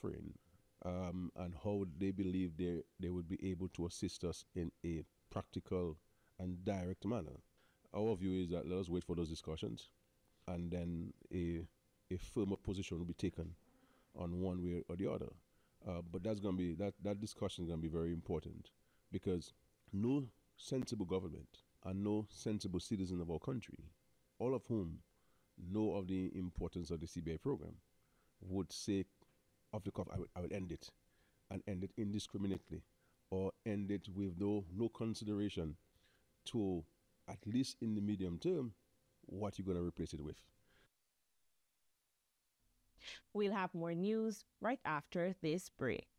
offering and how they believe they would be able to assist us in a practical and direct manner. Our view is that let us wait for those discussions, and then a firmer position will be taken on one way or the other. But that's going to be that discussion is going to be very important because no sensible government and no sensible citizen of our country, all of whom know of the importance of the CBI program, would say off the cuff, I will end it and end it indiscriminately or end it with no consideration to, at least in the medium term, what you're going to replace it with. We'll have more news right after this break.